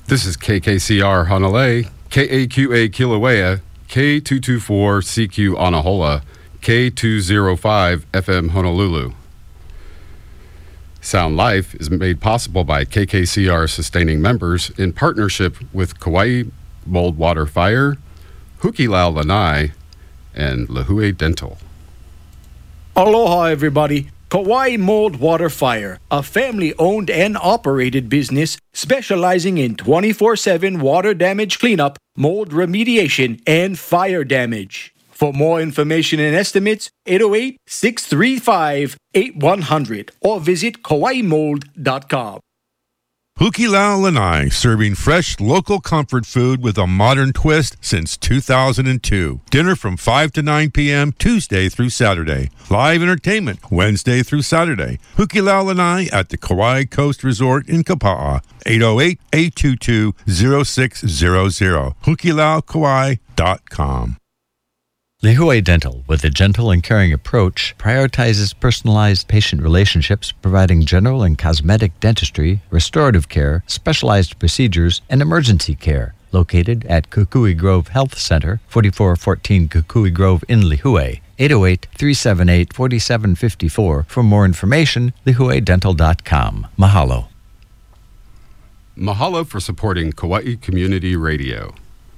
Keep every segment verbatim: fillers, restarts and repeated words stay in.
This is K K C R Honolulu, K A Q A Kilauea, K two twenty-four C Q Anahola, K two oh five F M Honolulu. Sound Life is made possible by K K C R sustaining members in partnership with Kauai Mold Water Fire, Hukilau Lanai, and Lihue Dental. Aloha, everybody. Kauai Mold Water Fire, a family-owned and operated business specializing in twenty-four seven water damage cleanup, mold remediation, and fire damage. For more information and estimates, eight oh eight, six three five, eight one hundred or visit kauai mold dot com. Hukilau Lanai, serving fresh local comfort food with a modern twist since two thousand two. Dinner from five to nine p.m. Tuesday through Saturday. Live entertainment Wednesday through Saturday. Hukilau Lanai at the Kauai Coast Resort in Kapa'a. eight oh eight, eight two two, oh six hundred. hukilau kauai dot com. Lihue Dental, with a gentle and caring approach, prioritizes personalized patient relationships, providing general and cosmetic dentistry, restorative care, specialized procedures, and emergency care. Located at Kukui Grove Health Center, forty-four fourteen Kukui Grove in Lihue. eight oh eight, three seven eight, four seven five four. For more information, lihue dental dot com. Mahalo. Mahalo for supporting Kauai Community Radio.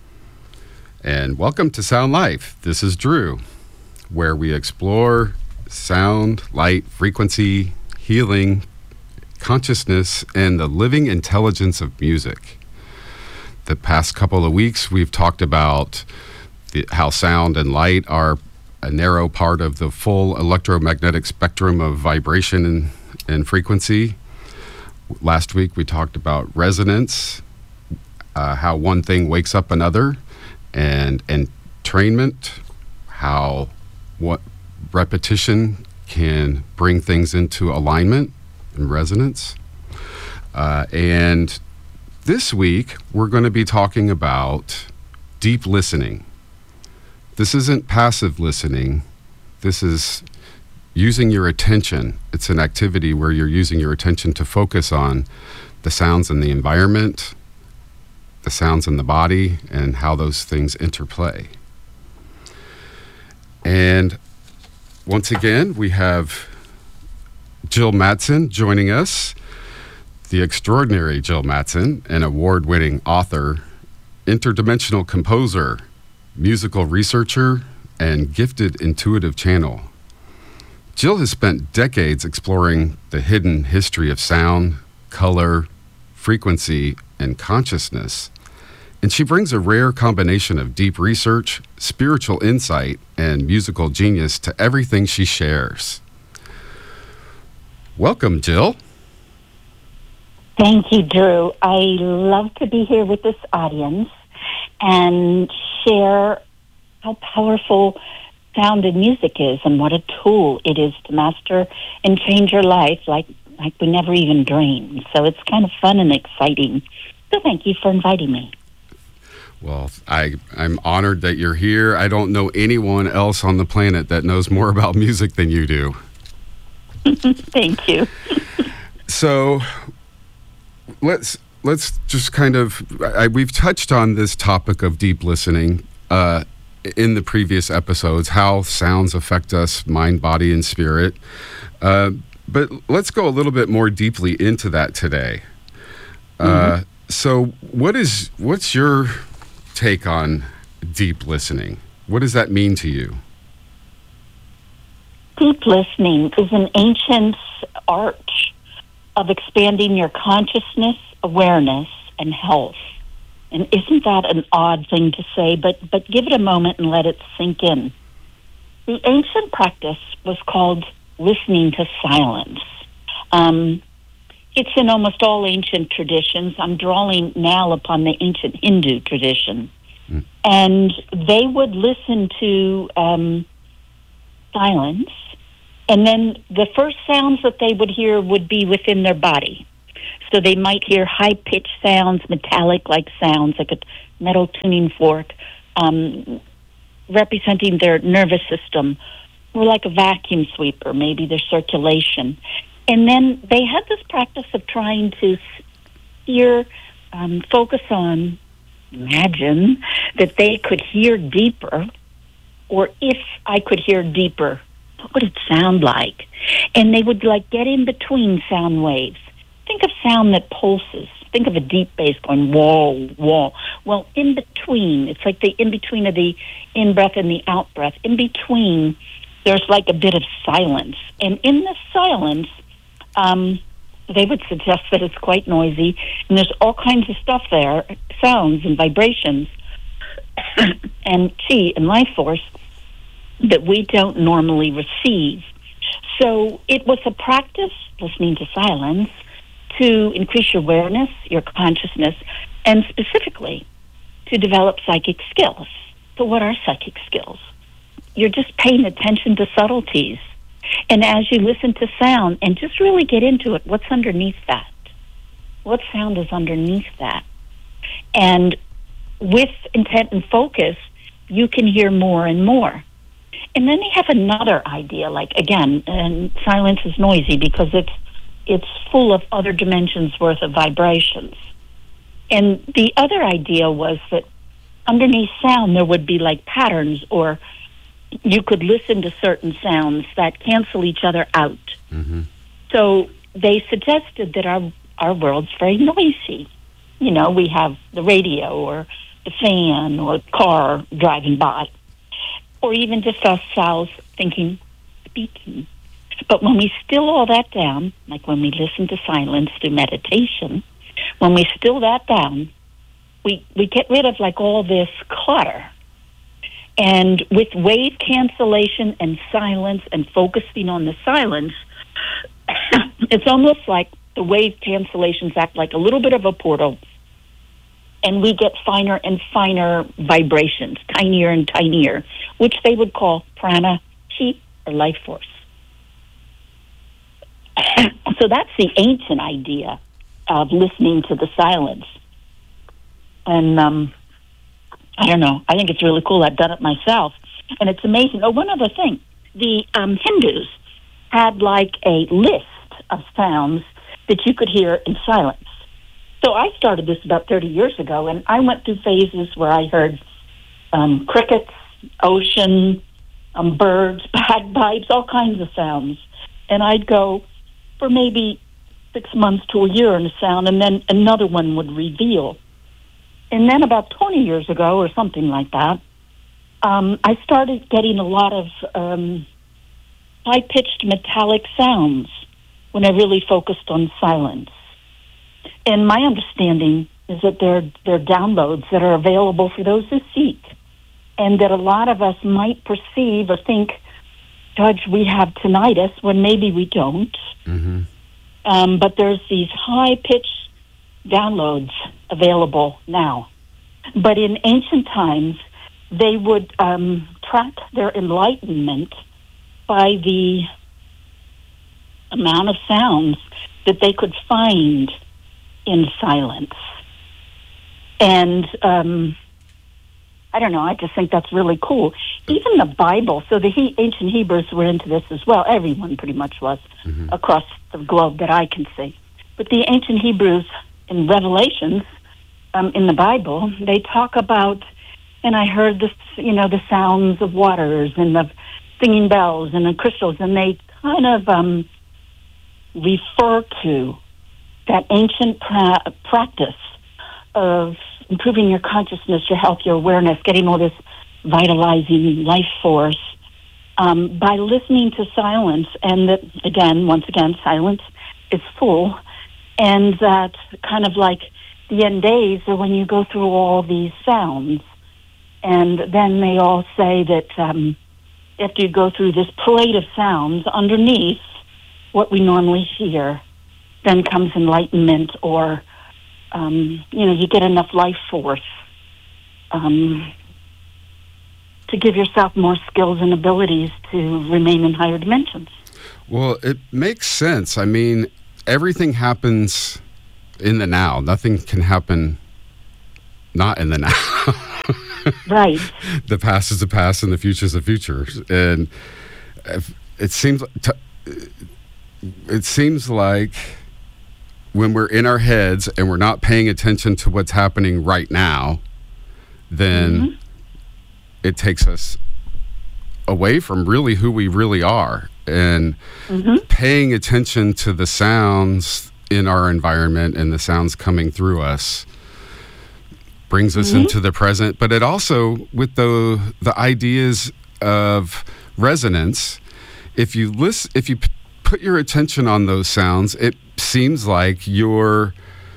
And welcome to Sound Life. This is Drew, where we explore sound, light, frequency, healing, consciousness, and the living intelligence of music. The past couple of weeks, we've talked about the, how sound and light are a narrow part of the full electromagnetic spectrum of vibration and, and frequency. Last week, we talked about resonance, uh, how one thing wakes up another, and entrainment, how what repetition can bring things into alignment and resonance. Uh, and this week, we're going to be talking about deep listening. This isn't passive listening. This is using your attention. It's an activity where you're using your attention to focus on the sounds in the environment, the sounds in the body, and how those things interplay. And once again, we have Jill Madsen joining us, the extraordinary Jill Madsen, an award-winning author, interdimensional composer, musical researcher, and gifted intuitive channel. Jill has spent decades exploring the hidden history of sound, color, frequency, and consciousness, and she brings a rare combination of deep research, spiritual insight, and musical genius to everything she shares. Welcome, Jill. Thank you, Drew. I love to be here with this audience and share how powerful sound and music is and what a tool it is to master and change your life like, like we never even dreamed. So it's kind of fun and exciting. So thank you for inviting me. Well, I, I'm honored that you're here. I don't know anyone else on the planet that knows more about music than you do. Thank you. So let's let's just kind of, I, we've touched on this topic of deep listening uh, in the previous episodes, how sounds affect us, mind, body, and spirit. Uh, but let's go a little bit more deeply into that today. Uh, mm-hmm. So what is what's your take on deep listening? What does that mean to you? Deep listening is an ancient art of expanding your consciousness, awareness, and health. And isn't that an odd thing to say? But, but give it a moment and let it sink in. The ancient practice was called listening to silence. Um, It's in almost all ancient traditions. I'm drawing now upon the ancient Hindu tradition. Mm. And they would listen to um, silence, and then the first sounds that they would hear would be within their body. So they might hear high-pitched sounds, metallic-like sounds, like a metal tuning fork, um, representing their nervous system, or like a vacuum sweeper, maybe their circulation. And then they had this practice of trying to hear um, focus on, imagine that they could hear deeper, or if I could hear deeper, what would it sound like? And they would like get in between sound waves. Think of sound that pulses. Think of a deep bass going whoa, whoa. Well, in between, it's like the in between of the in breath and the out breath. In between, there's like a bit of silence, and in the silence, um, they would suggest that it's quite noisy, and there's all kinds of stuff there, sounds and vibrations, and chi and life force that we don't normally receive. So it was a practice, listening to silence, to increase your awareness, your consciousness, and specifically to develop psychic skills. So what are psychic skills? You're just paying attention to subtleties. And as you listen to sound and just really get into it, what's underneath that? What sound is underneath that? And with intent and focus, you can hear more and more. And then they have another idea, like, again, and silence is noisy because it's it's full of other dimensions worth of vibrations. And the other idea was that underneath sound there would be like patterns, or you could listen to certain sounds that cancel each other out. Mm-hmm. So they suggested that our, our world's very noisy. You know, we have the radio or the fan or the car driving by, or even just ourselves thinking, speaking. But when we still all that down, like when we listen to silence through meditation, when we still that down, we, we get rid of like all this clutter. And with wave cancellation and silence and focusing on the silence, it's almost like the wave cancellations act like a little bit of a portal, and we get finer and finer vibrations, tinier and tinier, which they would call prana, chi, or life force. So that's the ancient idea of listening to the silence. And um, I don't know, I think it's really cool. I've done it myself. And it's amazing. Oh, one other thing. The um, Hindus had like a list of sounds that you could hear in silence. So I started this about thirty years ago, and I went through phases where I heard um, crickets, ocean, um, birds, bagpipes, all kinds of sounds. And I'd go for maybe six months to a year in a sound, and then another one would reveal. And then about twenty years ago, or something like that, um, I started getting a lot of um, high-pitched metallic sounds when I really focused on silence. And my understanding is that there, there are downloads that are available for those who seek, and that a lot of us might perceive or think, Judge, we have tinnitus, when maybe we don't. Mm-hmm. Um, but there's these high-pitched downloads available now. But in ancient times, they would um, track their enlightenment by the amount of sounds that they could find in silence. And um, I don't know, I just think that's really cool. Even the Bible, so the he, ancient Hebrews were into this as well. Everyone pretty much was, mm-hmm. across the globe that I can see. But the ancient Hebrews in Revelations, um, in the Bible, they talk about, and I heard this, you know, the sounds of waters and the singing bells and the crystals, and they kind of um, refer to that ancient pra- practice of improving your consciousness, your health, your awareness, getting all this vitalizing life force um, by listening to silence. And that, again, once again, silence is full. And that kind of like the end days are when you go through all these sounds. And then they all say that um, after you go through this parade of sounds, underneath what we normally hear, then comes enlightenment, or Um, you know, you get enough life force um, to give yourself more skills and abilities to remain in higher dimensions. Well, it makes sense. I mean, everything happens in the now. Nothing can happen not in the now. Right. The past is the past and the future is the future. And it seems, it seems like when we're in our heads and we're not paying attention to what's happening right now, then mm-hmm. it takes us away from really who we really are. And mm-hmm. paying attention to the sounds in our environment and the sounds coming through us brings us mm-hmm. into the present. But it also, with the the ideas of resonance, if you listen, if you p- put your attention on those sounds, it seems like you're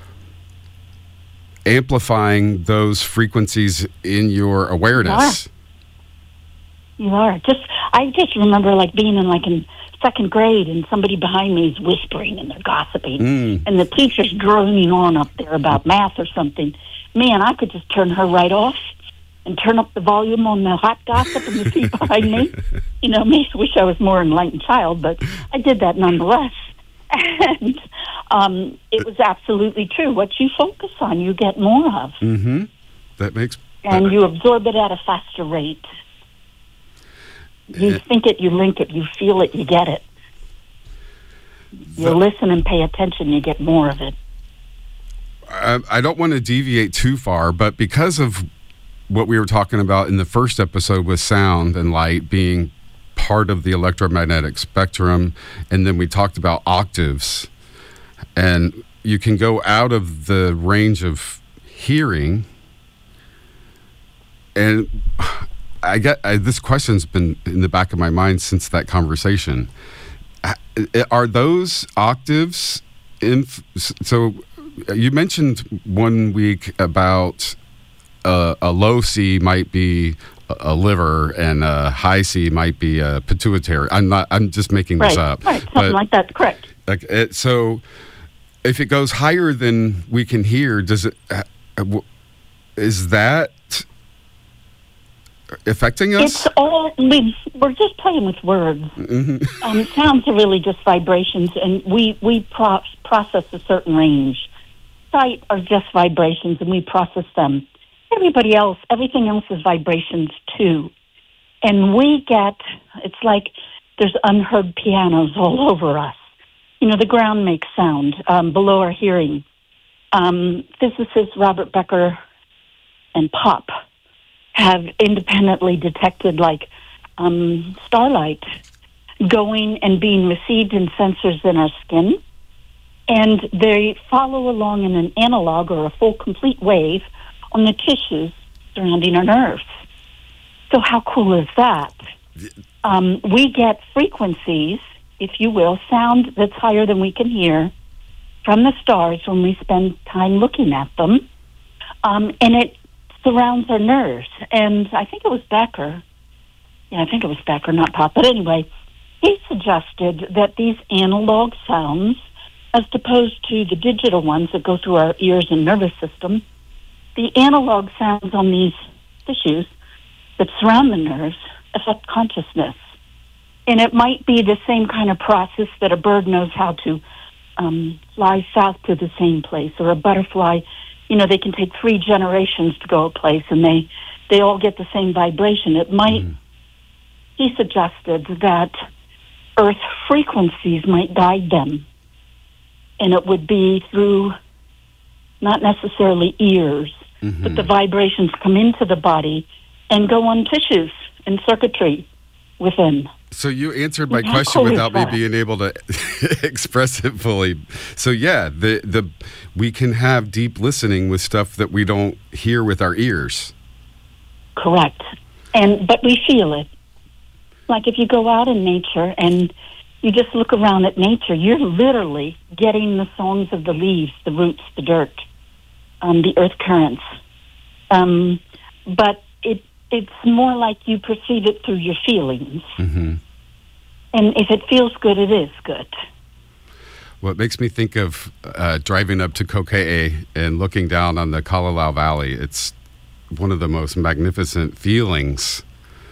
amplifying those frequencies in your awareness. You are. Just, I just remember like being in like in second grade and somebody behind me is whispering and they're gossiping mm. and the teacher's droning on up there about math or something. Man, I could just turn her right off and turn up the volume on the hot gossip and the seat behind me. You know, me wish I was more enlightened child, but I did that nonetheless. And um, it was absolutely true. What you focus on, you get more of. Mm-hmm. That makes... And you absorb it at a faster rate. You think it, you link it, you feel it, you get it. You the, listen and pay attention, you get more of it. I, I don't want to deviate too far, but because of what we were talking about in the first episode with sound and light being part of the electromagnetic spectrum, and then we talked about octaves, and you can go out of the range of hearing, and I get I, this question's been in the back of my mind since that conversation. Are those octaves in? So you mentioned one week about uh, a low C might be a liver and a high C might be a pituitary. I'm not. I'm just making right, this up. Right, something but, like that. Correct. Like it, so, if it goes higher than we can hear, does it? Uh, is that affecting us? It's all, we, we're just playing with words. Mm-hmm. Um, sounds are really just vibrations, and we, we pro- process a certain range. Sight are just vibrations, and we process them. Everybody else, everything else is vibrations too. And we get, it's like there's unheard pianos all over us. You know, the ground makes sound um, below our hearing. Um, physicists Robert Becker and Pop have independently detected like um, starlight going and being received in sensors in our skin. And they follow along in an analog or a full complete wave on the tissues surrounding our nerves. So how cool is that? Um, we get frequencies, if you will, sound that's higher than we can hear from the stars when we spend time looking at them. Um, and it surrounds our nerves. And I think it was Becker. Yeah, I think it was Becker, not Pop. But anyway, he suggested that these analog sounds, as opposed to the digital ones that go through our ears and nervous system, the analog sounds on these tissues that surround the nerves affect consciousness. And it might be the same kind of process that a bird knows how to um, fly south to the same place, or a butterfly. You know, they can take three generations to go a place, and they, they all get the same vibration. It might, mm. he suggested that Earth frequencies might guide them, and it would be through not necessarily ears, mm-hmm. but the vibrations come into the body and go on tissues and circuitry within. So you answered my question without me being able to express it fully. So yeah, the the we can have deep listening with stuff that we don't hear with our ears. Correct. And but we feel it. Like if you go out in nature and you just look around at nature, you're literally getting the songs of the leaves, the roots, the dirt, um, the earth currents. Um, but it it's more like you perceive it through your feelings. Mm-hmm. And if it feels good, it is good. Well, it makes me think of uh, driving up to Kokee and looking down on the Kalalau Valley. It's one of the most magnificent feelings,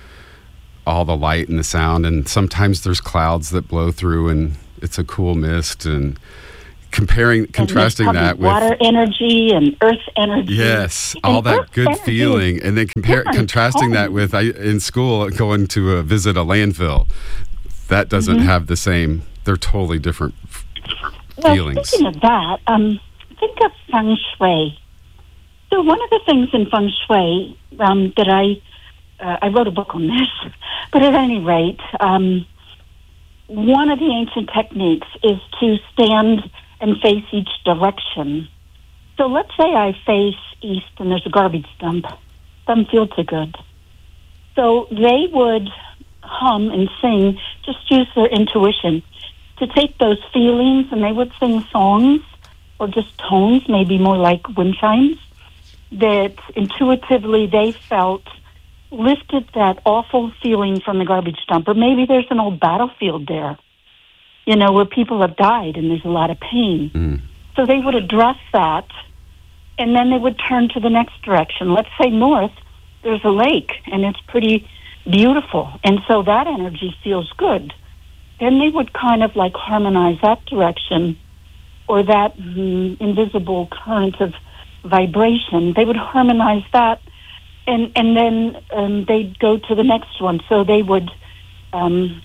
all the light and the sound, and sometimes there's clouds that blow through and it's a cool mist, and comparing, contrasting and that with water energy and earth energy. Yes, all that good feeling, and then compare contrasting that with I, in school going to uh, visit a landfill. That doesn't mm-hmm. have the same. They're totally different Well, feelings. Speaking of that, um, think of feng shui. So one of the things in feng shui um, that I uh, I wrote a book on this, but at any rate, um, one of the ancient techniques is to stand and face each direction. So let's say I face east and there's a garbage dump. Doesn't feel too good. So they would hum and sing, just use their intuition to take those feelings, and they would sing songs or just tones, maybe more like wind chimes, that intuitively they felt lifted that awful feeling from the garbage dump. Or maybe there's an old battlefield there, you know, where people have died and there's a lot of pain. Mm. So they would address that, and then they would turn to the next direction. Let's say north, there's a lake, and it's pretty beautiful, and so that energy feels good. Then they would kind of like harmonize that direction, or that mm, invisible current of vibration. They would harmonize that, and and then um, they'd go to the next one. So they would um,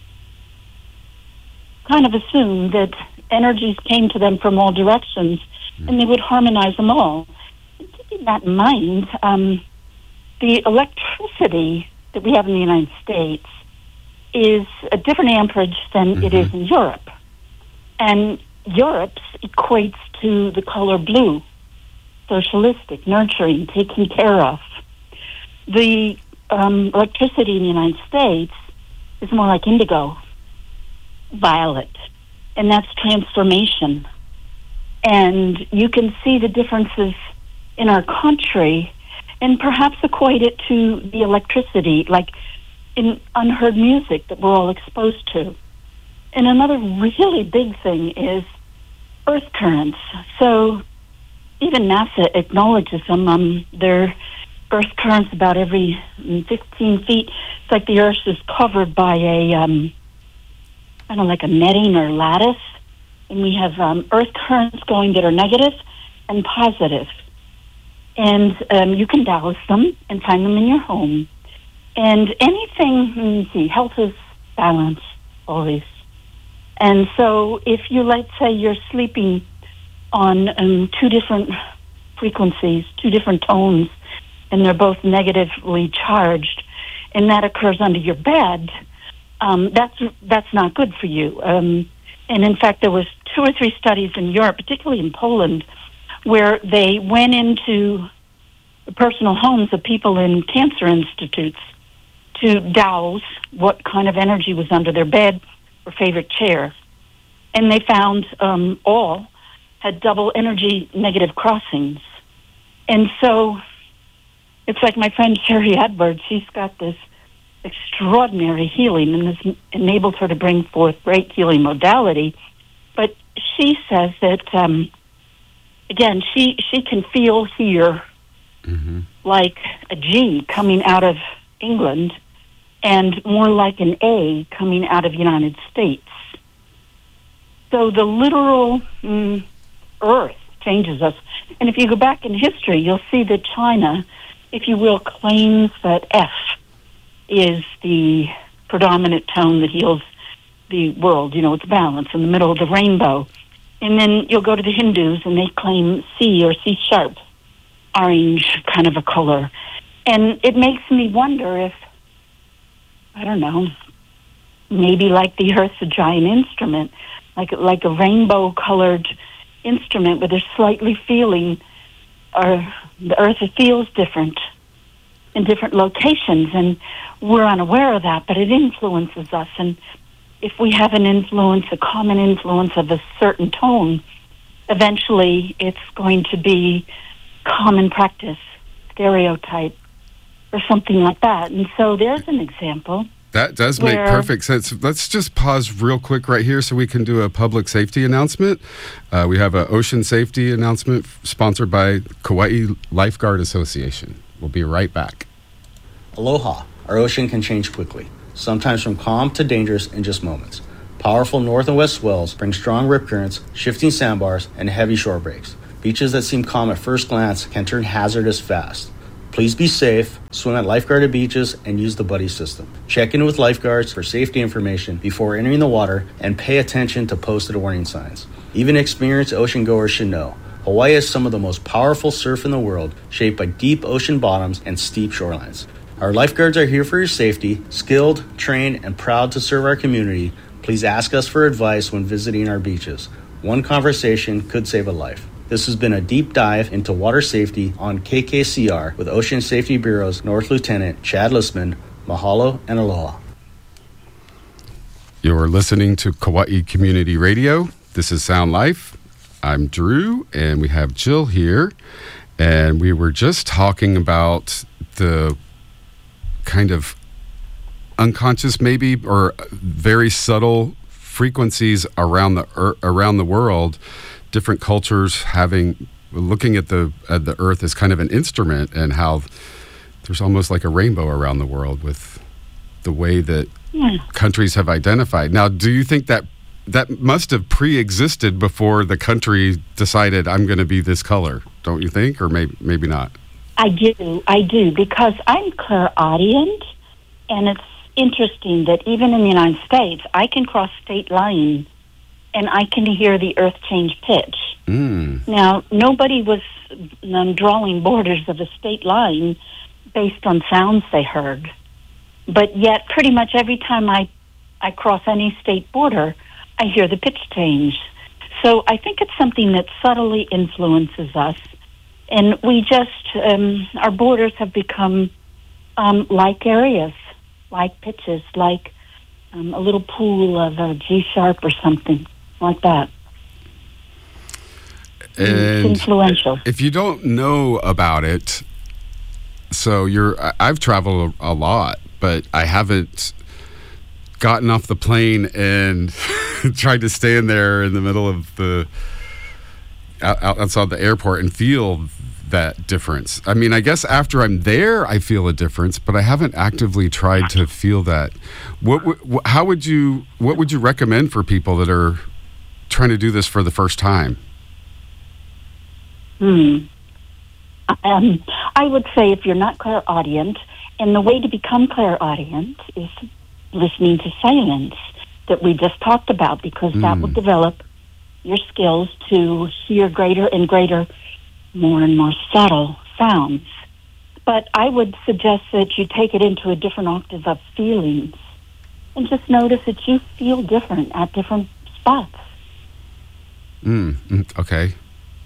kind of assume that energies came to them from all directions, mm. and they would harmonize them all. And keeping that in mind, um, the electricity that we have in the United States is a different amperage than mm-hmm. it is in Europe. And Europe's equates to the color blue, socialistic, nurturing, taken care of. The um, electricity in the United States is more like indigo, violet, and that's transformation. And you can see the differences in our country and perhaps equate it to the electricity, like in unheard music that we're all exposed to. And another really big thing is earth currents. So even NASA acknowledges them. Um, they're earth currents about every fifteen feet. It's like the earth is covered by a, um, kind of like a netting or lattice. And we have um, earth currents going that are negative and positive. And um, you can douse them and find them in your home. And anything, let me see, health is balance, always. And so if you, let's say you're sleeping on um, two different frequencies, two different tones, and they're both negatively charged, and that occurs under your bed, um, that's that's not good for you. Um, and in fact, there was two or three studies in Europe, particularly in Poland, where they went into the personal homes of people in cancer institutes to douse what kind of energy was under their bed or favorite chair. And they found um, all had double energy negative crossings. And so it's like my friend Sherry Edwards, she's got this extraordinary healing, and this enables her to bring forth great healing modality. But she says that, um, again, she, she can feel here mm-hmm. like a G coming out of England and more like an A coming out of United States. So the literal mm, earth changes us. And if you go back in history, you'll see that China, if you will, claims that F is the predominant tone that heals the world. You know, it's balance in the middle of the rainbow. And then you'll go to the Hindus, and they claim C or C sharp, orange kind of a color. And it makes me wonder if, I don't know, maybe like the Earth's a giant instrument, like like a rainbow-colored instrument where there's slightly feeling, or the Earth feels different in different locations, and we're unaware of that, but it influences us. And if we have an influence, a common influence of a certain tone, eventually it's going to be common practice, stereotype, or something like that. And so there's an example. That does make where, perfect sense. Let's just pause real quick right here so we can do a public safety announcement. Uh, we have an ocean safety announcement sponsored by Kauai Lifeguard Association. We'll be right back. Aloha. Our ocean can change quickly, sometimes from calm to dangerous in just moments. Powerful north and west swells bring strong rip currents, shifting sandbars, and heavy shore breaks. Beaches that seem calm at first glance can turn hazardous fast. Please be safe, swim at lifeguarded beaches, and use the buddy system. Check in with lifeguards for safety information before entering the water and pay attention to posted warning signs. Even experienced ocean goers should know Hawaii has some of the most powerful surf in the world, shaped by deep ocean bottoms and steep shorelines. Our lifeguards are here for your safety, skilled, trained, and proud to serve our community. Please ask us for advice when visiting our beaches. One conversation could save a life. This has been a deep dive into water safety on K K C R with Ocean Safety Bureau's North Lieutenant Chad Listman. Mahalo and aloha. You're listening to Kauai Community Radio. This is Sound Life. I'm Drew, and we have Jill here. And we were just talking about the kind of unconscious, maybe, or very subtle frequencies around the er- around the world. Different cultures having looking at the at the Earth as kind of an instrument, and how there's almost like a rainbow around the world with the way that yeah. countries have identified. Now, do you think that that must have pre-existed before the country decided I'm going to be this color? Don't you think, or maybe maybe not? I do, I do, because I'm clairaudient, and it's interesting that even in the United States, I can cross state lines and I can hear the earth change pitch. Mm. Now, nobody was um, drawing borders of a state line based on sounds they heard. But yet, pretty much every time I, I cross any state border, I hear the pitch change. So I think it's something that subtly influences us. And we just, um, our borders have become um, like areas, like pitches, like um, a little pool of a G sharp or something like that. And it's influential. If you don't know about it, so you're, I've traveled a lot, but I haven't gotten off the plane and tried to stand there in the middle of the, out, outside the airport and feel that difference. I mean, I guess after I'm there, I feel a difference, but I haven't actively tried to feel that. What, what how would you, what would you recommend for people that are trying to do this for the first time? Hmm. Um, I would say if you're not clairaudient, and the way to become clairaudient is listening to silence that we just talked about, because mm. that will develop your skills to hear greater and greater, more and more subtle sounds. But I would suggest that you take it into a different octave of feelings and just notice that you feel different at different spots. Mm, okay.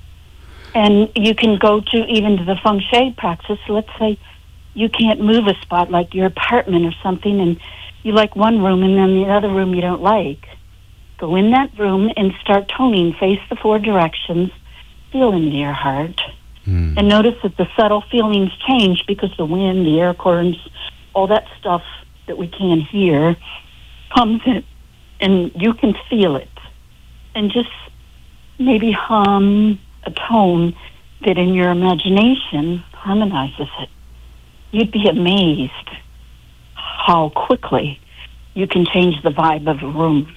And you can go to even to the feng shui practice. Let's say you can't move a spot like your apartment or something, and you like one room and then the other room you don't like. Go in that room and start toning, face the four directions, feel into your heart, mm. and notice that the subtle feelings change because the wind, the air currents, all that stuff that we can't hear comes in, and you can feel it. And just maybe hum a tone that in your imagination harmonizes it. You'd be amazed how quickly you can change the vibe of a room.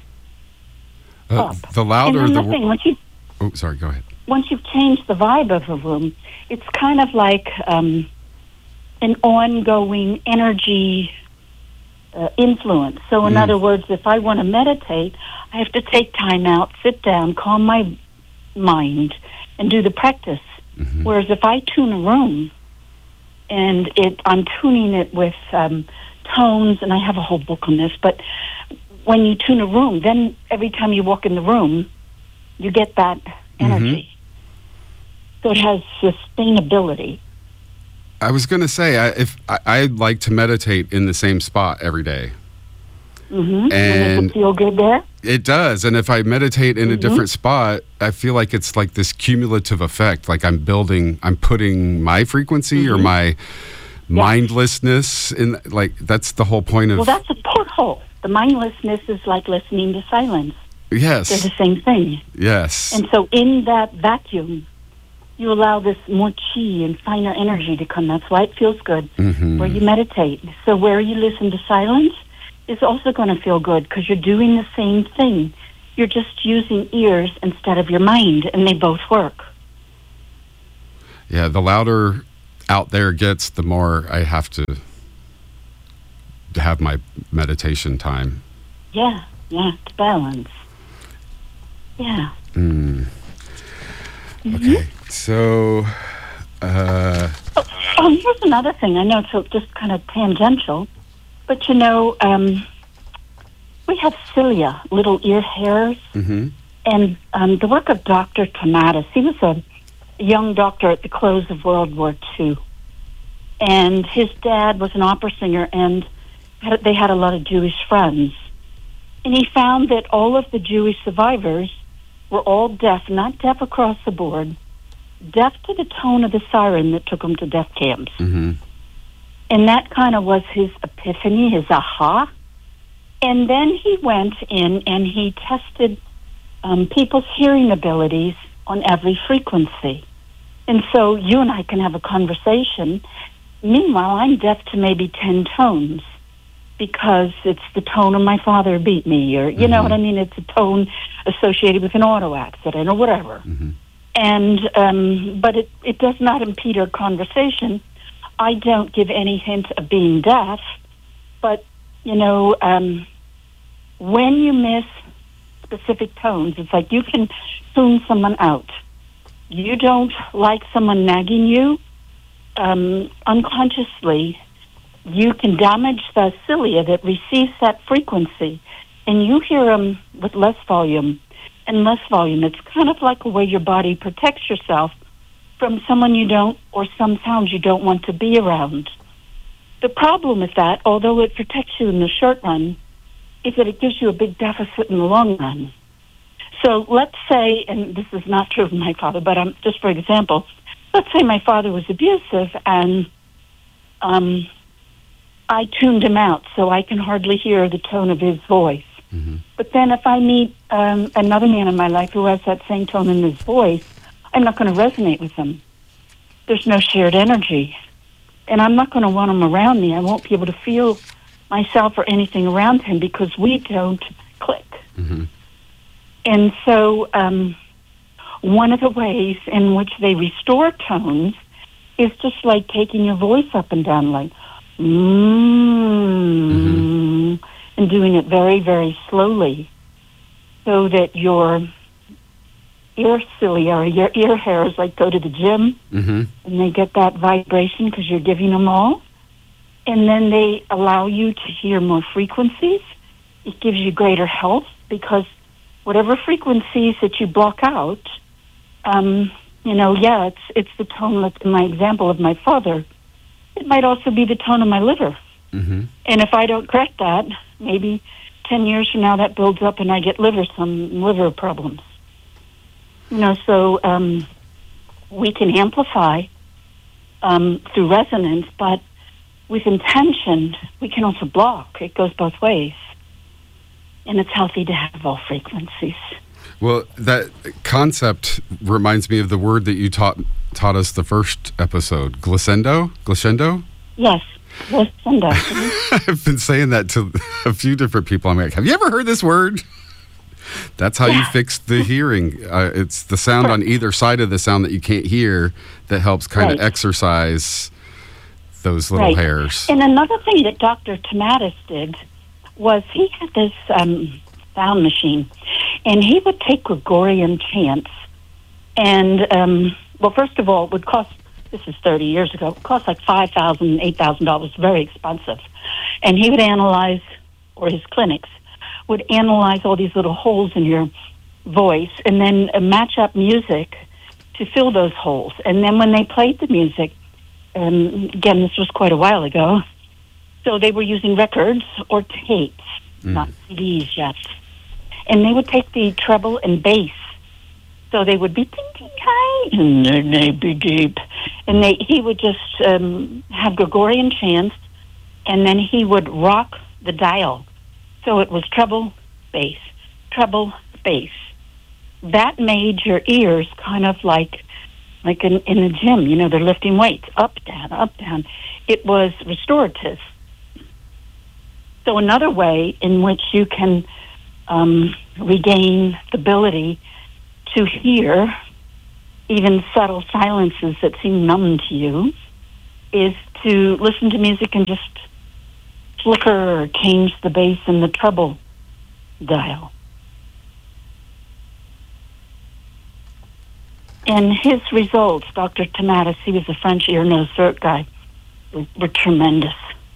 Uh, the louder and the... thing, once you, oh, sorry, go ahead. Once you've changed the vibe of a room, it's kind of like um, an ongoing energy uh, influence. So in mm. other words, if I want to meditate, I have to take time out, sit down, calm my mind, and do the practice. Mm-hmm. Whereas if I tune a room, and it, I'm tuning it with um, tones, and I have a whole book on this, but when you tune a room, then every time you walk in the room, you get that energy. Mm-hmm. So it has sustainability. I was going to say, I, if I, I like to meditate in the same spot every day. Mm-hmm. And, and does it feel good there? It does. And if I meditate in mm-hmm. a different spot, I feel like it's like this cumulative effect. Like I'm building, I'm putting my frequency mm-hmm. or my yes. mindlessness in, like that's the whole point of... Well, that's a porthole. The mindlessness is like listening to silence. Yes. They're the same thing. Yes. And so in that vacuum, you allow this more chi and finer energy to come. That's why it feels good mm-hmm. where you meditate. So where you listen to silence is also going to feel good because you're doing the same thing. You're just using ears instead of your mind, and they both work. Yeah, the louder... out there it gets, the more I have to, to have my meditation time. Yeah, yeah, to balance. Yeah. Mm. Mm-hmm. Okay, so... Uh, oh, oh, here's another thing. I know it's just kind of tangential, but you know, um, we have cilia, little ear hairs, mm-hmm. and um, the work of Doctor Tomatis. He was a young doctor at the close of World War Two, and his dad was an opera singer, and had, they had a lot of Jewish friends. And he found that all of the Jewish survivors were all deaf, not deaf across the board, deaf to the tone of the siren that took them to death camps. Mm-hmm. And that kind of was his epiphany, his aha. And then he went in and he tested um, people's hearing abilities on every frequency. And so you and I can have a conversation. Meanwhile, I'm deaf to maybe ten tones because it's the tone of my father beat me, or, you mm-hmm. know what I mean? It's a tone associated with an auto accident or whatever. Mm-hmm. And, um, but it, it does not impede our conversation. I don't give any hint of being deaf, but, you know, um, when you miss specific tones, it's like you can tune someone out. You don't like someone nagging you, um, unconsciously, you can damage the cilia that receives that frequency, and you hear them with less volume and less volume. It's kind of like a way your body protects yourself from someone you don't, or some sounds you don't want to be around. The problem with that, although it protects you in the short run, is that it gives you a big deficit in the long run. So let's say, and this is not true of my father, but um, just for example, let's say my father was abusive and um, I tuned him out so I can hardly hear the tone of his voice. Mm-hmm. But then if I meet um, another man in my life who has that same tone in his voice, I'm not going to resonate with him. There's no shared energy. And I'm not going to want him around me. I won't be able to feel myself or anything around him because we don't click. Mm-hmm. And so um, one of the ways in which they restore tones is just like taking your voice up and down, like, mm, mm-hmm. and doing it very, very slowly so that your ear cilia or your ear hairs like go to the gym mm-hmm. and they get that vibration because you're giving them all. And then they allow you to hear more frequencies. It gives you greater health because whatever frequencies that you block out, um, you know, yeah, it's it's the tone, like in my example of my father. It might also be the tone of my liver. Mm-hmm. And if I don't correct that, maybe ten years from now that builds up and I get liver, some liver problems. You know, so um, we can amplify um, through resonance, but with intention, we can also block. It goes both ways. And it's healthy to have all frequencies. Well, that concept reminds me of the word that you taught taught us the first episode, glissando? Glissando? Yes, glissando. I've been saying that to a few different people. I'm like, have you ever heard this word? That's how yeah. you fix the hearing. Uh, it's the sound Correct. on either side of the sound that you can't hear that helps kind right. of exercise those little right. hairs. And another thing that Doctor Tomatis did was he had this um, sound machine, and he would take Gregorian chants, and, um, well, first of all, it would cost, this is thirty years ago, it would cost like five thousand dollars, eight thousand dollars, very expensive. And he would analyze, or his clinics, would analyze all these little holes in your voice and then uh, match up music to fill those holes. And then when they played the music, um, again, this was quite a while ago, so they were using records or tapes, mm. not C Ds yet. And they would take the treble and bass. So they would be ding, ding, high, and then they'd be deep. And they, he would just um, have Gregorian chants, and then he would rock the dial. So it was treble, bass, treble, bass. That made your ears kind of like like in, in the gym, you know, they're lifting weights, up, down, up, down. It was restorative. So another way in which you can um, regain the ability to hear even subtle silences that seem numb to you is to listen to music and just flicker or change the bass and the treble dial. And his results, Doctor Tomatis, he was a French ear, nose, throat guy, were, were tremendous.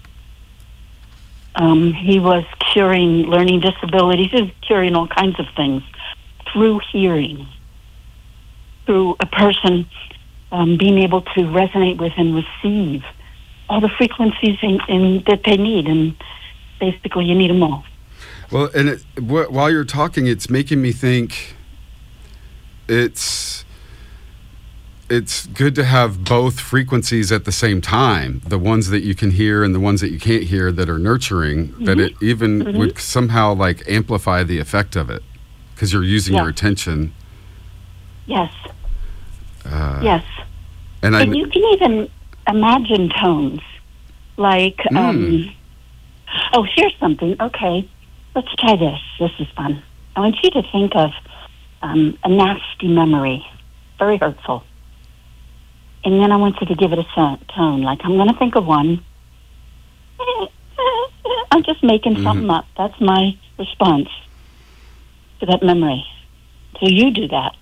Um, he was curing learning disabilities, he was curing all kinds of things through hearing, through a person um, being able to resonate with and receive all the frequencies in, in, that they need, and basically you need them all. Well, and it, wh- while you're talking, it's making me think it's it's good to have both frequencies at the same time, the ones that you can hear and the ones that you can't hear that are nurturing, mm-hmm. that it even mm-hmm. would somehow like amplify the effect of it because you're using yeah. your attention. Yes. Uh, yes. And, and I, you can even imagine tones like, mm. um, oh, here's something. Okay, let's try this. This is fun. I want you to think of um, a nasty memory, very hurtful. And then I want you to give it a tone. Like, I'm going to think of one. I'm just making mm-hmm. something up. That's my response to that memory. So you do that.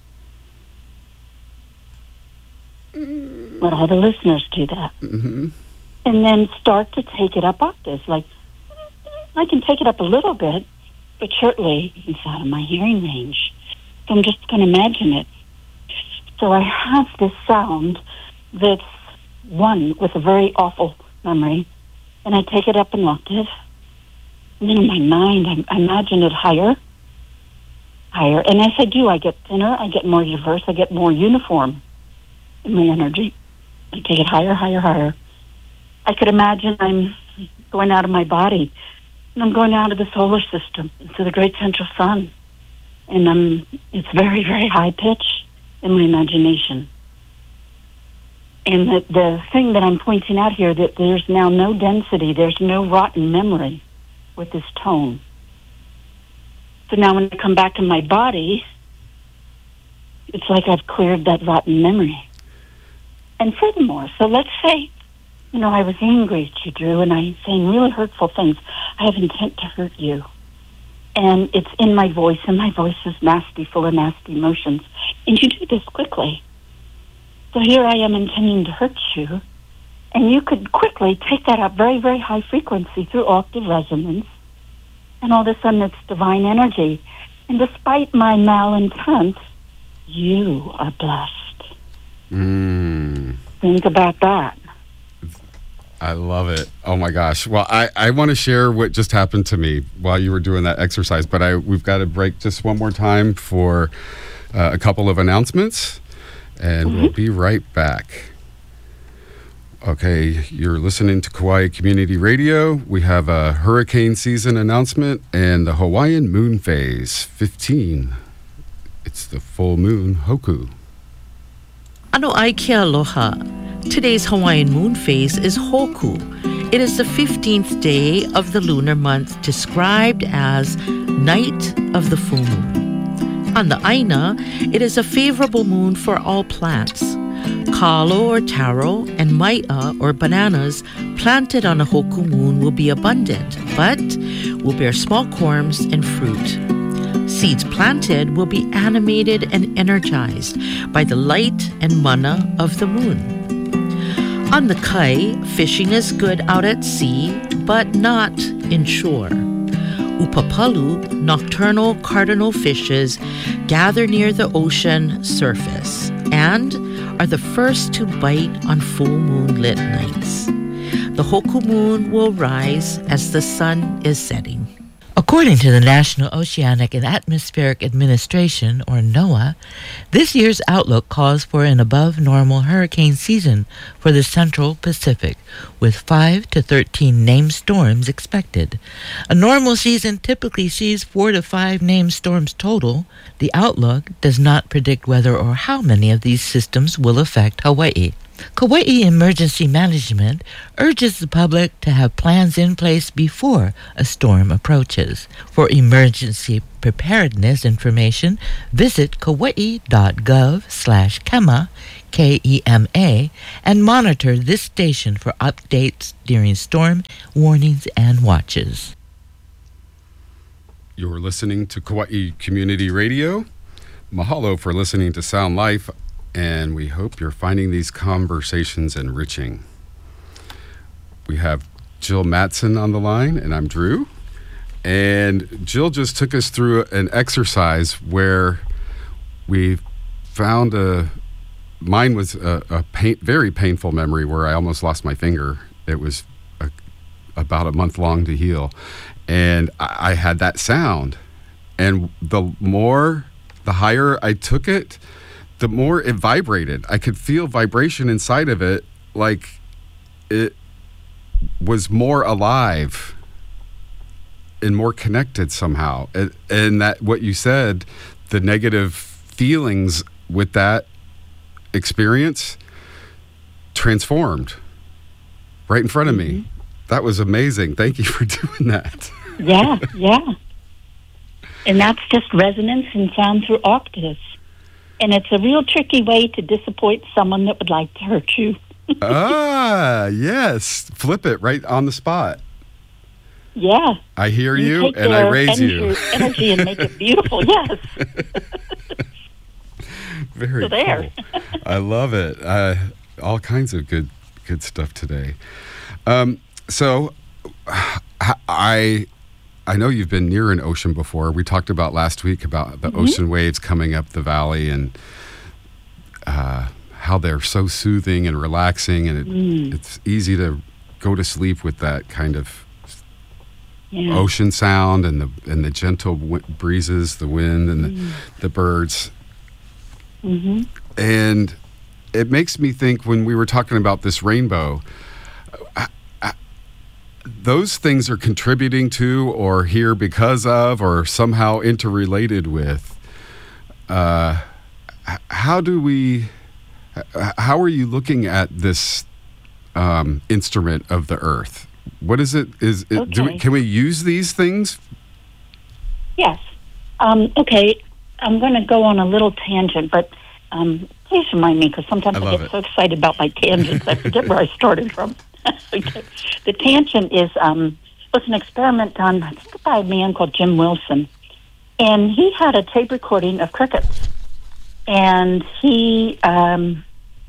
Let all the listeners do that. Mm-hmm. And then start to take it up octaves. Like, I can take it up a little bit, but surely it's out of my hearing range. So I'm just going to imagine it. So I have this sound that's one with a very awful memory, and I take it up an octave, and then in my mind I, I imagine it higher, higher, and as I do, I get thinner, I get more diverse, I get more uniform in my energy. I take it higher, higher, higher. I could imagine I'm going out of my body, and I'm going out of the solar system into the great central sun, and I'm, it's very, very high pitch in my imagination. And the, the thing that I'm pointing out here, that there's now no density, there's no rotten memory with this tone. So now when I come back to my body, it's like I've cleared that rotten memory. And furthermore, so let's say, you know, I was angry at you, Drew, and I'm saying really hurtful things. I have intent to hurt you. And it's in my voice, and my voice is nasty, full of nasty emotions. And you do this quickly. So here I am intending to hurt you, and you could quickly take that up very, very high frequency through octave resonance, and all of a sudden it's divine energy. And despite my malintent, you are blessed. Mm. Think about that. I love it. Oh my gosh. Well, I, I want to share what just happened to me while you were doing that exercise, but I we've got to break just one more time for uh, a couple of announcements. And mm-hmm. we'll be right back. Okay, you're listening to Kauai Community Radio. We have a hurricane season announcement and the Hawaiian moon phase fifteen. It's the full moon, Hoku. Ano ai ke aloha. Today's Hawaiian moon phase is Hoku. It is the fifteenth day of the lunar month, described as night of the full moon. On the Aina, it is a favorable moon for all plants. Kalo or taro and maia or bananas planted on a Hoku moon will be abundant, but will bear small corms and fruit. Seeds planted will be animated and energized by the light and mana of the moon. On the Kai, fishing is good out at sea, but not inshore. Upapalu, nocturnal cardinal fishes, gather near the ocean surface and are the first to bite on full moon-lit nights. The Hoku moon will rise as the sun is setting. According to the National Oceanic and Atmospheric Administration, or NOAA, this year's outlook calls for an above-normal hurricane season for the Central Pacific, with five to thirteen named storms expected. A normal season typically sees four to five named storms total. The outlook does not predict whether or how many of these systems will affect Hawaii. Kauai Emergency Management urges the public to have plans in place before a storm approaches. For emergency preparedness information, visit kauai.gov slash kema, K E M A, and monitor this station for updates during storm warnings and watches. You're listening to Kauai Community Radio. Mahalo for listening to Sound Life, and we hope you're finding these conversations enriching. We have Jill Matson on the line, and I'm Drew. And Jill just took us through an exercise where we found a, mine was a, a pain, very painful memory where I almost lost my finger. It was a, about a month long to heal. And I, I had that sound. And the more, the higher I took it, the more it vibrated. I could feel vibration inside of it, like it was more alive and more connected somehow. And, and that what you said, the negative feelings with that experience transformed right in front of mm-hmm. me. That was amazing. Thank you for doing that. Yeah, yeah. And that's just resonance and sound through octaves. And it's a real tricky way to disappoint someone that would like to hurt you. Ah, yes. Flip it right on the spot. Yeah. I hear you, you and I raise energy, you. energy and make it beautiful, yes. Very so there. Cool. I love it. Uh, all kinds of good good stuff today. Um, so I I know you've been near an ocean before. We talked about last week about the mm-hmm. ocean waves coming up the valley and uh, how they're so soothing and relaxing, and it, mm. it's easy to go to sleep with that kind of yeah. ocean sound and the and the gentle w- breezes, the wind, and mm. the, the birds. Mm-hmm. And it makes me think, when we were talking about this rainbow, I, I, those things are contributing to or here because of or somehow interrelated with. Uh, how do we, how are you looking at this um, instrument of the earth? What is it? Is it, okay. do we, can we use these things? Yes. Um, okay. I'm going to go on a little tangent, but um, please remind me, because sometimes I, I get it. so excited about my tangents, I forget where I started from. Okay. The tangent is um, was an experiment done, I think, by a man called Jim Wilson, and he had a tape recording of crickets, and he, um,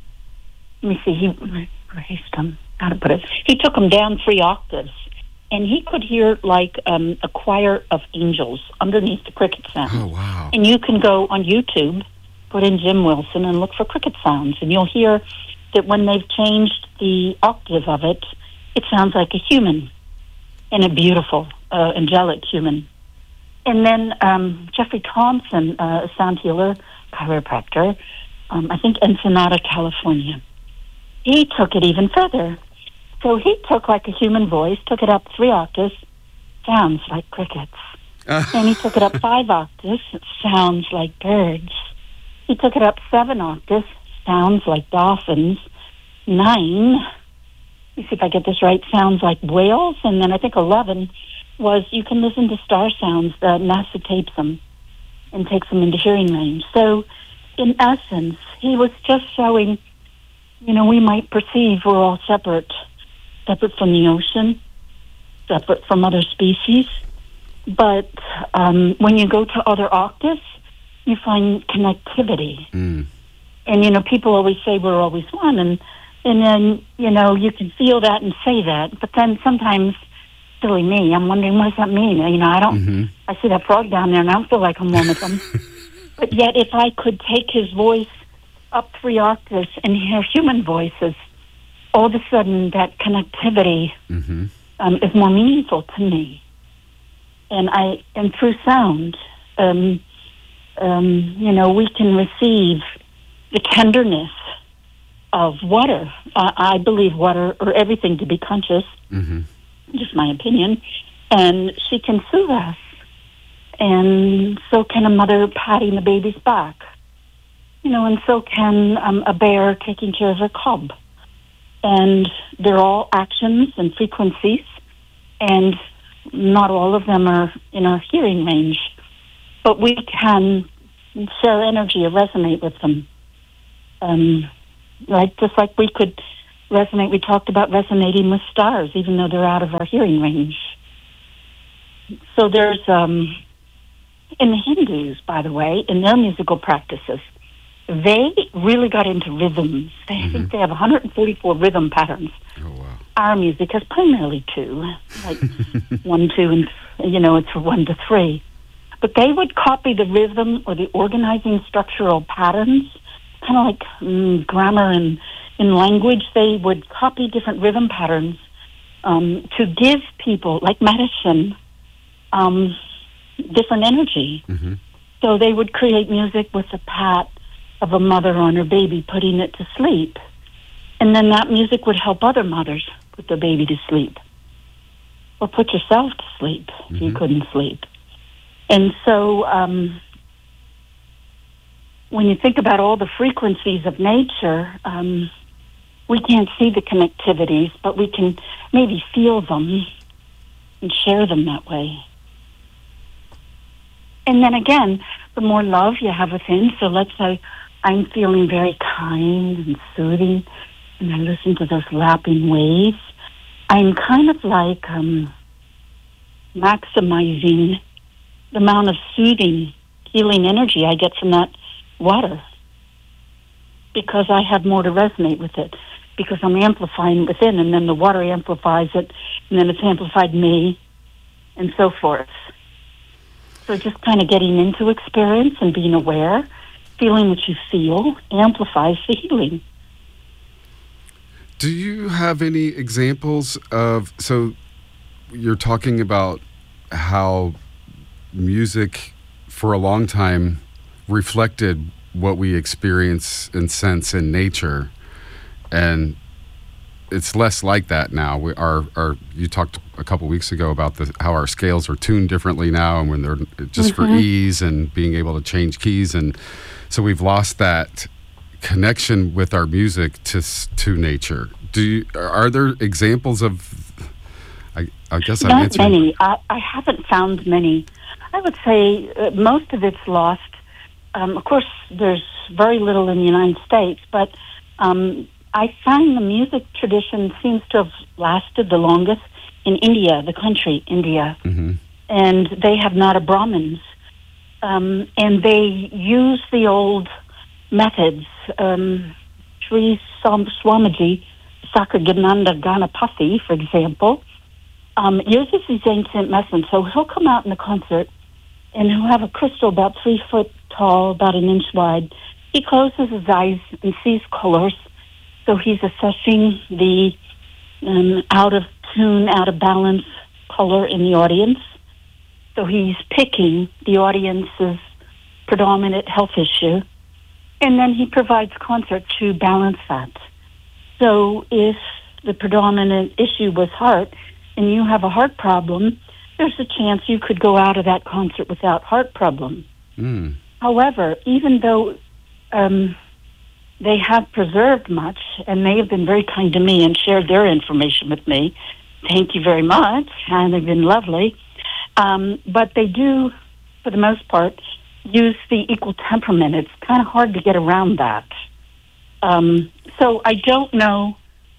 let me see, he raised them, how to put it, he took them down three octaves, and he could hear like um, a choir of angels underneath the cricket sound. Oh, wow. And you can go on YouTube, put in Jim Wilson, and look for cricket sounds. And you'll hear that when they've changed the octave of it, it sounds like a human, and a beautiful, uh, angelic human. And then um, Jeffrey Thompson, uh, a sound healer, chiropractor, um, I think Ensenada, California, he took it even further. So he took like a human voice, took it up three octaves, sounds like crickets. Uh. And he took it up five octaves, sounds like birds. He took it up seven octaves, sounds like dolphins. Nine, let me see if I get this right, sounds like whales. And then I think eleven was you can listen to star sounds. Uh, NASA tapes them and takes them into hearing range. So in essence, he was just showing, you know, we might perceive we're all separate. Separate from the ocean, separate from other species. But um, when you go to other octaves, you find connectivity. Mm. And, you know, people always say we're always one. And, and then, you know, you can feel that and say that. But then sometimes, silly me, I'm wondering, what does that mean? You know, I don't, mm-hmm. I see that frog down there and I don't feel like I'm one of them. But yet if I could take his voice up three octaves and hear human voices, all of a sudden that connectivity mm-hmm. um, is more meaningful to me. And I, and through sound, um, um, you know, we can receive the tenderness of water. Uh, I believe water, or everything, to be conscious, mm-hmm. just my opinion, and she can soothe us. And so can a mother patting the baby's back. You know, and so can um, a bear taking care of her cub. And they're all actions and frequencies, and not all of them are in our hearing range. But we can share energy or resonate with them. Um, right? Just like we could resonate, we talked about resonating with stars, even though they're out of our hearing range. So there's, um, in the Hindus, by the way, in their musical practices, they really got into rhythms. They mm-hmm. think they have one hundred forty-four rhythm patterns. Oh, wow. Our music has primarily two, like one, two, and, you know, it's one to three. But they would copy the rhythm or the organizing structural patterns, kind of like mm, grammar and in language. They would copy different rhythm patterns um, to give people, like medicine, um, different energy. Mm-hmm. So they would create music with the pat of a mother on her baby, putting it to sleep. And then that music would help other mothers put their baby to sleep. Or put yourself to sleep if Mm-hmm. you couldn't sleep. And so um, when you think about all the frequencies of nature, um, we can't see the connectivities, but we can maybe feel them and share them that way. And then again, the more love you have within, so let's say I'm feeling very kind and soothing, and I listen to those lapping waves, I'm kind of like um, maximizing the amount of soothing, healing energy I get from that water, because I have more to resonate with it, because I'm amplifying within, and then the water amplifies it, and then it's amplified me, and so forth. So just kind of getting into experience and being aware, feeling what you feel, amplifies the healing. Do you have any examples of, so you're talking about how music for a long time reflected what we experience and sense in nature, and it's less like that now. We are, our, you talked a couple weeks ago about the, how our scales are tuned differently now, and when they're just Mm-hmm. for ease and being able to change keys, and so we've lost that connection with our music to to nature. Do you, are there examples of? I, I guess I'm Not answering. many. I, I haven't found many. I would say uh, most of it's lost. Um, of course, there's very little in the United States, but um, I find the music tradition seems to have lasted the longest in India, the country, India. Mm-hmm. And they have Nada Brahmins. Um, and they use the old methods. Um, Sri Sam- Swamiji Sakagananda Ganapathy, for example, um, uses these ancient methods. So he'll come out in a concert, and he'll have a crystal about three foot tall, about an inch wide. He closes his eyes and sees colors. So he's assessing the um, out of tune, out of balance color in the audience. So he's picking the audience's predominant health issue, and then he provides concert to balance that. So if the predominant issue was heart, and you have a heart problem, there's a chance you could go out of that concert without heart problem. Mm. However, even though um, they have preserved much, and they have been very kind to me and shared their information with me, thank you very much, and they've been lovely. Um, but they do, for the most part, use the equal temperament. It's kind of hard to get around that. Um, so I don't know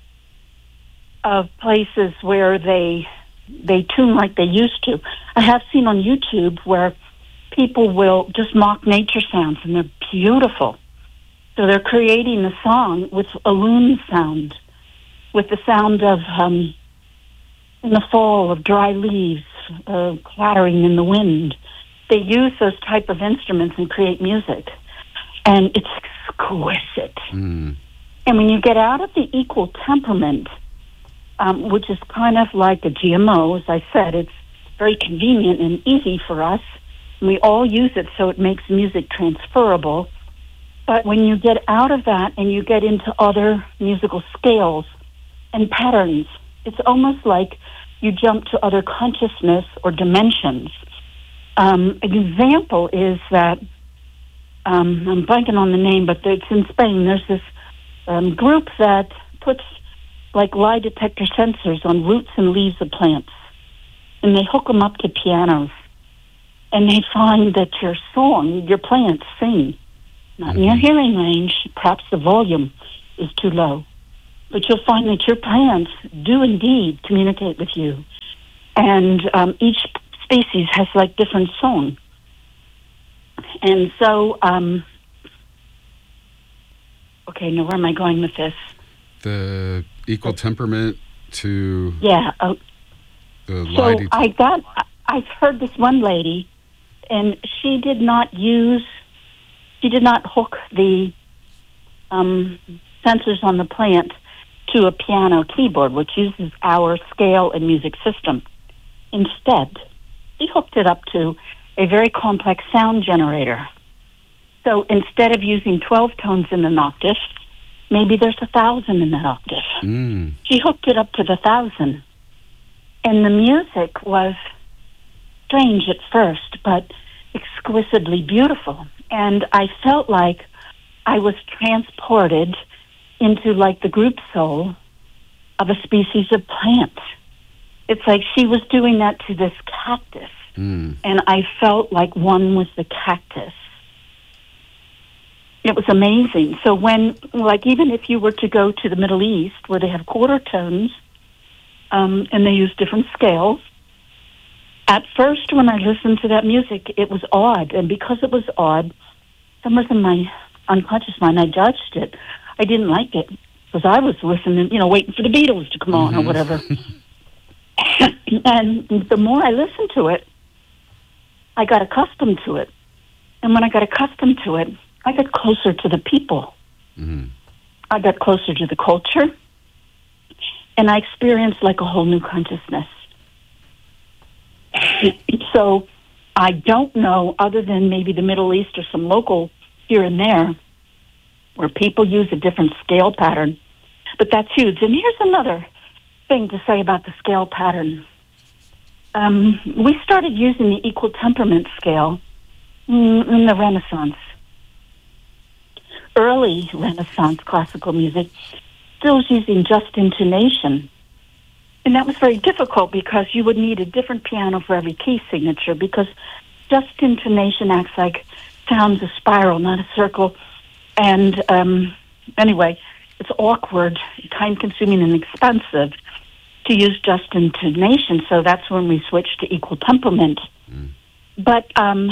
of places where they they tune like they used to. I have seen on YouTube where people will just mock nature sounds, and they're beautiful. So they're creating a song with a loon sound, with the sound of, um, in the fall, of dry leaves uh, clattering in the wind. They use those type of instruments and create music. And it's exquisite. Mm. And when you get out of the equal temperament, um, which is kind of like a G M O, as I said, it's very convenient and easy for us. And we all use it, so it makes music transferable. But when you get out of that and you get into other musical scales and patterns, it's almost like you jump to other consciousness or dimensions. Um, an example is that, um, I'm blanking on the name, but it's in Spain. There's this um, group that puts like lie detector sensors on roots and leaves of plants, and they hook them up to pianos, and they find that your song, your plants sing, not in your hearing range, perhaps the volume, is too low. But you'll find that your plants do indeed communicate with you. And um, each species has like different song. And so, um, okay, now where am I going with this? The equal temperament to yeah. Uh, the so light. I got, I've heard this one lady, and she did not use, she did not hook the um, sensors on the plant to a piano keyboard, which uses our scale and music system. Instead, she hooked it up to a very complex sound generator. So instead of using twelve tones in an octave, maybe there's a thousand in that octave. Mm. She hooked it up to the thousand. And the music was strange at first, but exquisitely beautiful. And I felt like I was transported into like the group soul of a species of plant. It's like she was doing that to this cactus. Mm. And I felt like one with the cactus. It was amazing. So when, like, even if you were to go to the Middle East, where they have quarter tones, um, and they use different scales, at first when I listened to that music, it was odd. And because it was odd, somewhere in my unconscious mind, I judged it. I didn't like it because I was listening, you know, waiting for the Beatles to come on mm-hmm. or whatever. And the more I listened to it, I got accustomed to it. And when I got accustomed to it, I got closer to the people. Mm-hmm. I got closer to the culture. And I experienced like a whole new consciousness. So I don't know, other than maybe the Middle East or some local here and there, where people use a different scale pattern. But that's huge. And here's another thing to say about the scale pattern. Um, we started using the equal temperament scale in, in the Renaissance. Early Renaissance classical music still was using just intonation. And that was very difficult because you would need a different piano for every key signature, because just intonation acts like sounds a spiral, not a circle. And um, anyway, it's awkward, time-consuming, and expensive to use just intonation. So that's when we switched to equal temperament. Mm. But um,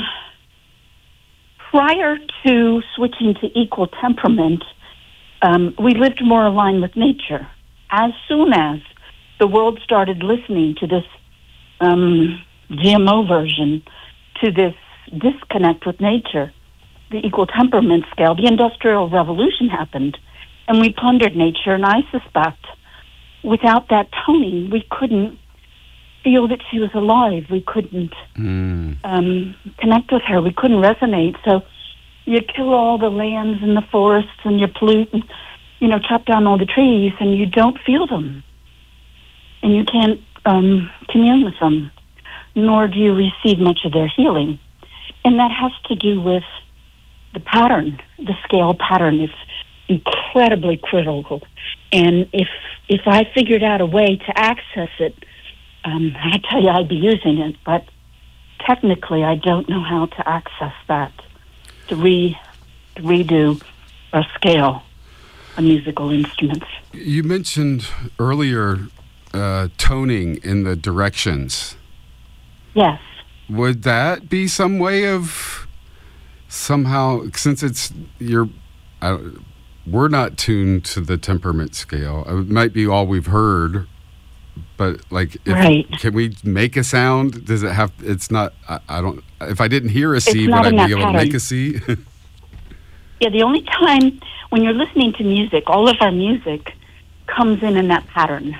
prior to switching to equal temperament, um, we lived more aligned with nature. As soon as the world started listening to this um, G M O version, to this disconnect with nature, the equal temperament scale, the Industrial Revolution happened, and we plundered nature. And I suspect without that toning, we couldn't feel that she was alive. We couldn't mm. um, connect with her. We couldn't resonate. So you kill all the lands and the forests, and you pollute and, you know, chop down all the trees, and you don't feel them. And you can't um, commune with them, nor do you receive much of their healing. And that has to do with the pattern, the scale pattern. It's incredibly critical. And if if I figured out a way to access it, um, I tell you I'd be using it. But technically, I don't know how to access that, to, re, to redo or scale a musical instruments. You mentioned earlier uh, toning in the directions. Yes. Would that be some way of somehow, since it's you're, uh, we're not tuned to the temperament scale. It might be all we've heard, but like, if, right. can we make a sound? Does it have? It's not. I, I don't. If I didn't hear a C, it's would I be able pattern. to make a C? Yeah, the only time when you're listening to music, all of our music comes in in that pattern,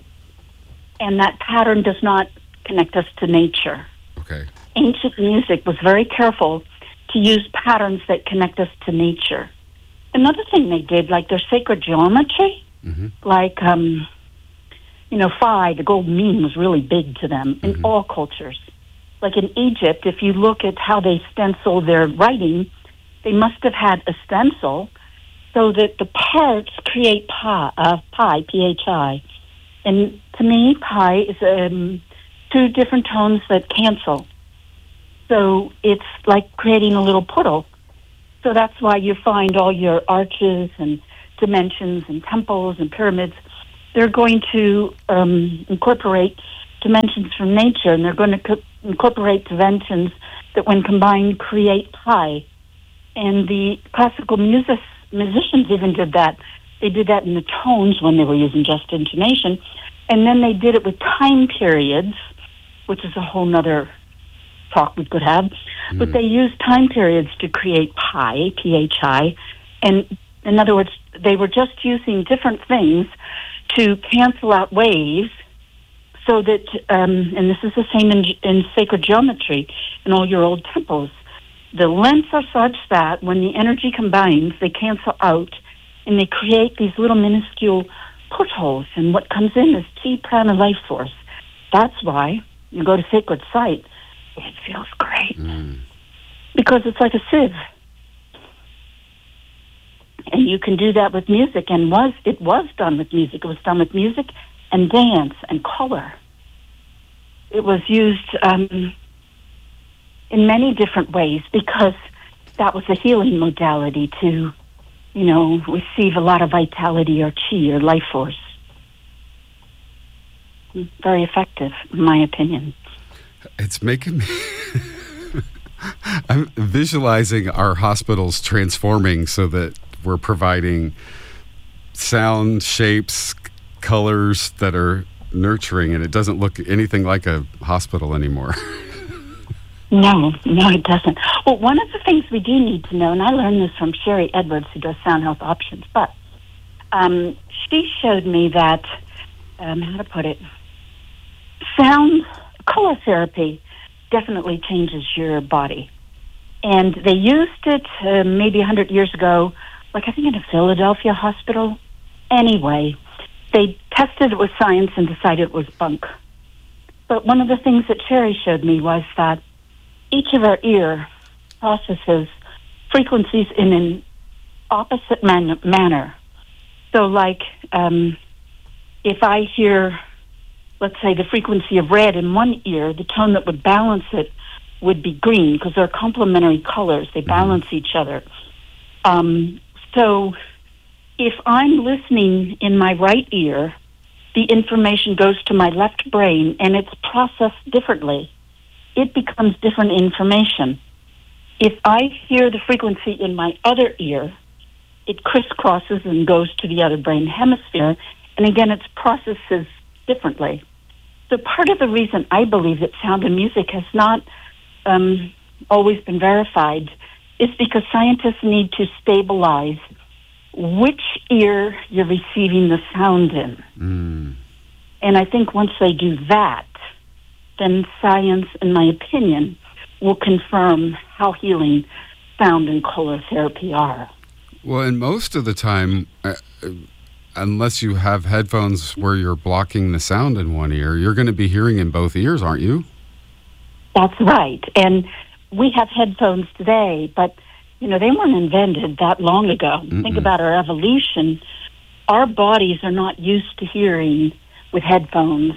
and that pattern does not connect us to nature. Okay. Ancient music was very careful to use patterns that connect us to nature. Another thing they did, like their sacred geometry, mm-hmm. like, um, you know, phi, the golden mean, was really big to them in mm-hmm. all cultures. Like in Egypt, if you look at how they stencil their writing, they must have had a stencil so that the parts create pi, uh, pi, P H I. And to me, pi is um, two different tones that cancel. So it's like creating a little puddle. So that's why you find all your arches and dimensions and temples and pyramids, they're going to um, incorporate dimensions from nature, and they're going to co- incorporate dimensions that, when combined, create pi. And the classical music, musicians even did that. They did that in the tones when they were using just intonation, and then they did it with time periods, which is a whole nother talk we could have. Mm. But they used time periods to create pi, P H I, and in other words, they were just using different things to cancel out waves, so that, um, and this is the same in, in sacred geometry in all your old temples, the lengths are such that when the energy combines, they cancel out, and they create these little minuscule portholes, and what comes in is chi, prana, life force. That's why you go to sacred site, it feels great, mm. because it's like a sieve. And you can do that with music, and was it was done with music. It was done with music and dance and color. It was used um, in many different ways because that was a healing modality to, you know, receive a lot of vitality or chi or life force. Very effective, in my opinion. It's making me... I'm visualizing our hospitals transforming so that we're providing sound, shapes, colors that are nurturing, and it doesn't look anything like a hospital anymore. No, no, it doesn't. Well, one of the things we do need to know, and I learned this from Sherry Edwards, who does Sound Health Options, but um, she showed me that, um, how to put it, sound, color therapy definitely changes your body. And they used it uh, maybe one hundred years ago, like I think in a Philadelphia hospital. Anyway, they tested it with science and decided it was bunk. But one of the things that Sherry showed me was that each of our ear processes frequencies in an opposite man- manner. So like um, if I hear, let's say, the frequency of red in one ear, the tone that would balance it would be green, because they're complementary colors. They balance mm-hmm. each other. Um, so if I'm listening in my right ear, the information goes to my left brain, and it's processed differently. It becomes different information. If I hear the frequency in my other ear, it crisscrosses and goes to the other brain hemisphere, and again, it's processes differently. So part of the reason I believe that sound and music has not um, always been verified is because scientists need to stabilize which ear you're receiving the sound in. Mm. And I think once they do that, then science, in my opinion, will confirm how healing sound and color therapy are. Well, and most of the time, uh, unless you have headphones where you're blocking the sound in one ear, you're going to be hearing in both ears, aren't you? That's right. And we have headphones today, but, you know, they weren't invented that long ago. Mm-mm. Think about our evolution. Our bodies are not used to hearing with headphones.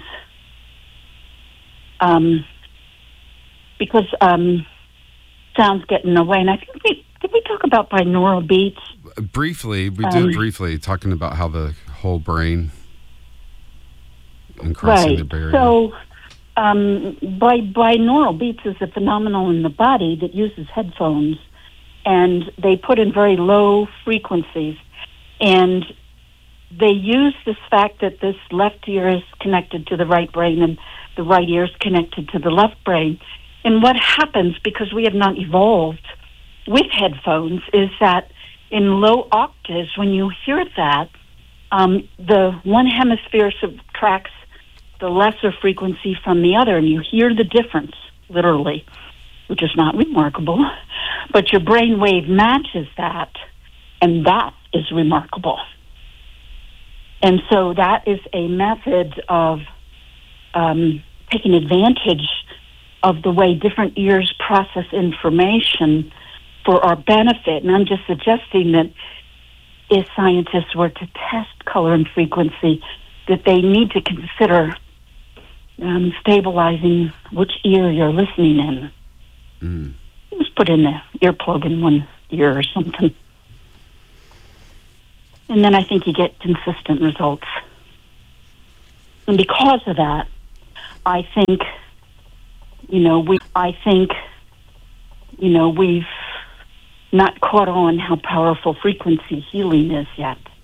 Um, because um, sounds get in the way. And I think we, did we talk about binaural beats? Briefly, we um, did briefly, talking about how the whole brain and crossing right. the barrier. So um, by, binaural beats is a phenomenon in the body that uses headphones, and they put in very low frequencies. And they use this fact that this left ear is connected to the right brain and the right ear is connected to the left brain. And what happens, because we have not evolved with headphones, is that in low octaves, when you hear that, um, the one hemisphere subtracts the lesser frequency from the other, and you hear the difference, literally, which is not remarkable. But your brain wave matches that, and that is remarkable. And so that is a method of um, taking advantage of the way different ears process information for our benefit. And I'm just suggesting that if scientists were to test color and frequency, that they need to consider um, stabilizing which ear you're listening in. Mm. Just put in an earplug in one ear or something. And then I think you get consistent results. And because of that, I think, you know, we, I think, you know, we've not caught on how powerful frequency healing is yet.